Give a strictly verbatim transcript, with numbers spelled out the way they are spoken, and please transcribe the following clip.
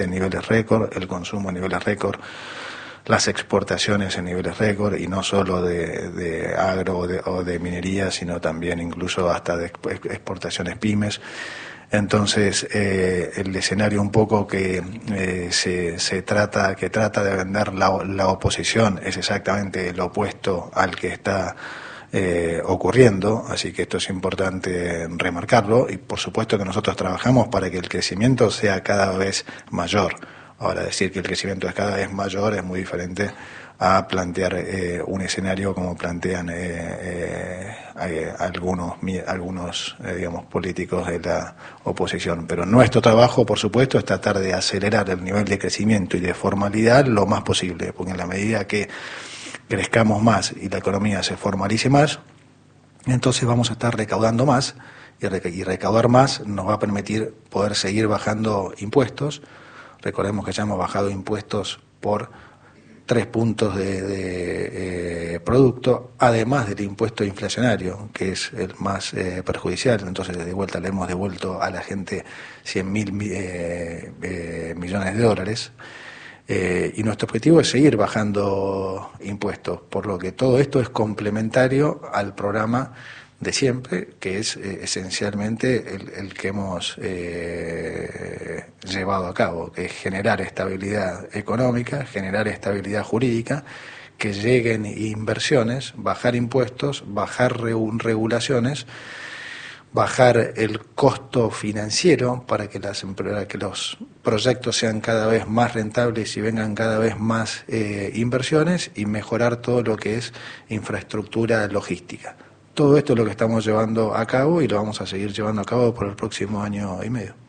en niveles récord, el consumo en niveles récord, las exportaciones en niveles récord, y no solo de, de agro o de, o de minería, sino también incluso hasta de exportaciones pymes. Entonces, eh, el escenario un poco que eh, se, se trata, que trata de vender la, la oposición es exactamente lo opuesto al que está eh, ocurriendo, así que esto es importante remarcarlo, y por supuesto que nosotros trabajamos para que el crecimiento sea cada vez mayor. Ahora, decir que el crecimiento es cada vez mayor es muy diferente a plantear eh, un escenario como plantean eh, eh, eh, algunos, algunos eh, digamos, políticos de la oposición. Pero nuestro trabajo, por supuesto, es tratar de acelerar el nivel de crecimiento y de formalidad lo más posible, porque en la medida que crezcamos más y la economía se formalice más, entonces vamos a estar recaudando más, y, rec y recaudar más nos va a permitir poder seguir bajando impuestos. Recordemos que ya hemos bajado impuestos por tres puntos de, de eh, producto, además del impuesto inflacionario, que es el más eh, perjudicial. Entonces, de vuelta le hemos devuelto a la gente cien mil eh, eh, millones de dólares. Eh, y nuestro objetivo es seguir bajando impuestos, por lo que todo esto es complementario al programa de siempre, que es eh, esencialmente el, el que hemos eh, llevado a cabo, que es generar estabilidad económica, generar estabilidad jurídica, que lleguen inversiones, bajar impuestos, bajar regulaciones, bajar el costo financiero para que, las, para que los proyectos sean cada vez más rentables y vengan cada vez más eh, inversiones, y mejorar todo lo que es infraestructura logística. Todo esto es lo que estamos llevando a cabo y lo vamos a seguir llevando a cabo por el próximo año y medio.